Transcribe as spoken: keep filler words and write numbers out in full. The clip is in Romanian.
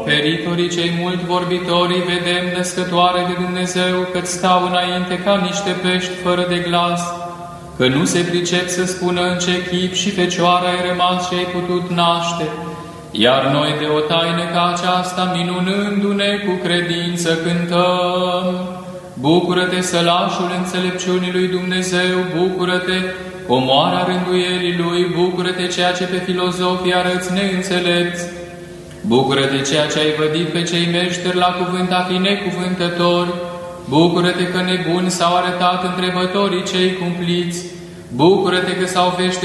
peritorii cei mult vorbitorii, vedem născătoare de Dumnezeu, că stau înainte ca niște pești fără de glas, că nu se pricep să spună în ce chip și fecioară ai rămas și ai putut naște. Iar noi de o taină ca aceasta, minunându-ne cu credință, cântăm. Bucură-te, sălașul înțelepciunii lui Dumnezeu, bucură-te, comoara rânduierii lui, bucură-te, ceea ce pe filozofii arăți neînțelepți. Bucură-te, ceea ce ai vădit pe cei meșteri la cuvânt a fi necuvântători. Bucură-te că nebuni s-au arătat întrebătorii cei cumpliți. Bucură-te că s-au vește